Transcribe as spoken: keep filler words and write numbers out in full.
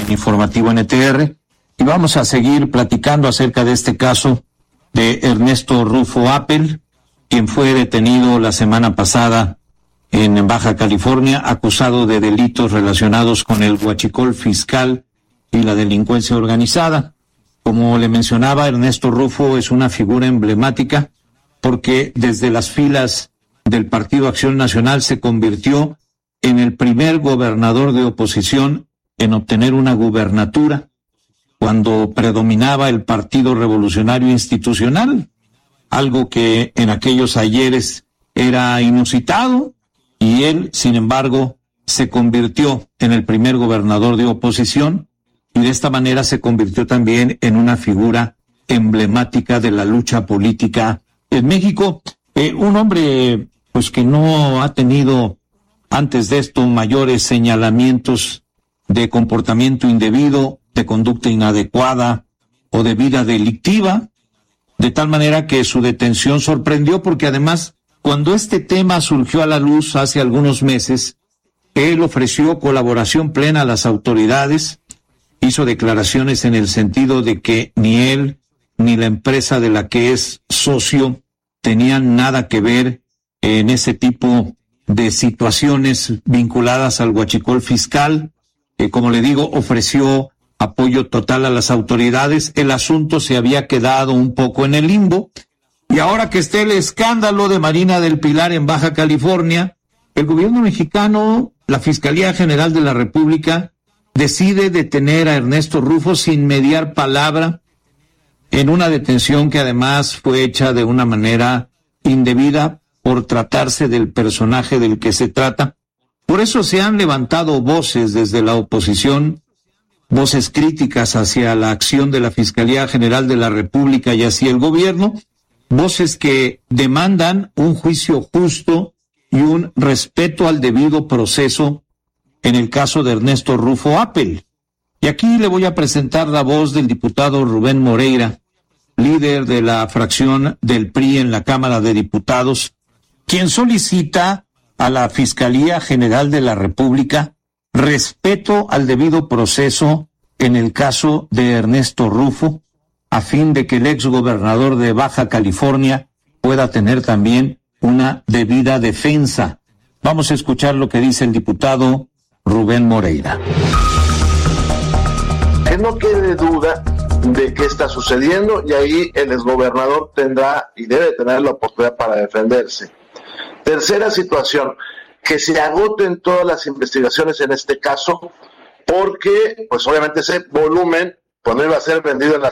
en Informativo N T R y vamos a seguir platicando acerca de este caso de Ernesto Rufo Appel, quien fue detenido la semana pasada en Baja California, acusado de delitos relacionados con el huachicol fiscal y la delincuencia organizada. Como le mencionaba, Ernesto Rufo es una figura emblemática porque desde las filas del Partido Acción Nacional se convirtió en el primer gobernador de oposición en obtener una gubernatura cuando predominaba el Partido Revolucionario Institucional, algo que en aquellos ayeres era inusitado, y él, sin embargo, se convirtió en el primer gobernador de oposición y de esta manera se convirtió también en una figura emblemática de la lucha política en México. Eh, un hombre pues que no ha tenido antes de esto mayores señalamientos de comportamiento indebido, de conducta inadecuada o de vida delictiva, de tal manera que su detención sorprendió porque además, cuando este tema surgió a la luz hace algunos meses, él ofreció colaboración plena a las autoridades, hizo declaraciones en el sentido de que ni él ni la empresa de la que es socio tenían nada que ver en ese tipo de situaciones vinculadas al huachicol fiscal. Eh, como le digo, ofreció apoyo total a las autoridades. El asunto se había quedado un poco en el limbo. Y ahora que está el escándalo de Marina del Pilar en Baja California, el gobierno mexicano, la Fiscalía General de la República, decide detener a Ernesto Rufo sin mediar palabra en una detención que además fue hecha de una manera indebida por tratarse del personaje del que se trata. Por eso se han levantado voces desde la oposición, voces críticas hacia la acción de la Fiscalía General de la República y hacia el gobierno, voces que demandan un juicio justo y un respeto al debido proceso en el caso de Ernesto Rufo Appel. Y aquí le voy a presentar la voz del diputado Rubén Moreira, líder de la fracción del P R I en la Cámara de Diputados, quien solicita a la Fiscalía General de la República respeto al debido proceso en el caso de Ernesto Rufo, a fin de que el exgobernador de Baja California pueda tener también una debida defensa. Vamos a escuchar lo que dice el diputado Rubén Moreira. Que no quede duda de qué está sucediendo y ahí el exgobernador tendrá y debe tener la oportunidad para defenderse. Tercera situación, que se agoten todas las investigaciones en este caso, porque pues obviamente ese volumen pues no iba a ser vendido en las